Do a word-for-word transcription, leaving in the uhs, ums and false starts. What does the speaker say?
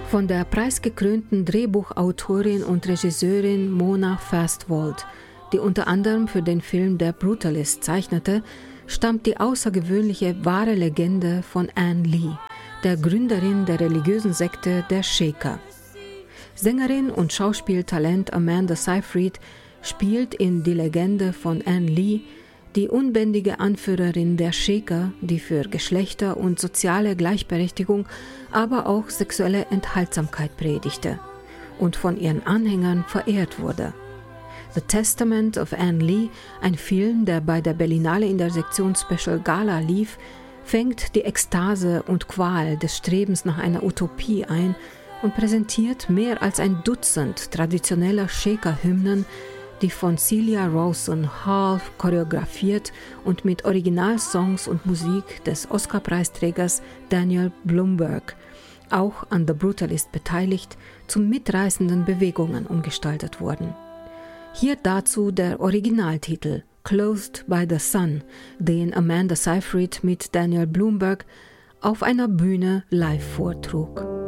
Von der preisgekrönten Drehbuchautorin und Regisseurin Mona Fastwold, die unter anderem für den Film Der Brutalist zeichnete, stammt die außergewöhnliche wahre Legende von Ann Lee, der Gründerin der religiösen Sekte der Shaker. Sängerin und Schauspieltalent Amanda Seyfried spielt in Die Legende von Ann Lee die unbändige Anführerin der Shaker, die für Geschlechter- und soziale Gleichberechtigung, aber auch sexuelle Enthaltsamkeit predigte und von ihren Anhängern verehrt wurde. The Testament of Ann Lee, ein Film, der bei der Berlinale Intersektion Special Gala lief, fängt die Ekstase und Qual des Strebens nach einer Utopie ein und präsentiert mehr als ein Dutzend traditioneller Shaker-Hymnen, die von Celia Rawson Hall choreografiert und mit Originalsongs und Musik des Oscar-Preisträgers Daniel Blumberg, auch an The Brutalist beteiligt, zu mitreißenden Bewegungen umgestaltet wurden. Hier dazu der Originaltitel Clothed by the Sun, den Amanda Seyfried mit Daniel Blumberg auf einer Bühne live vortrug.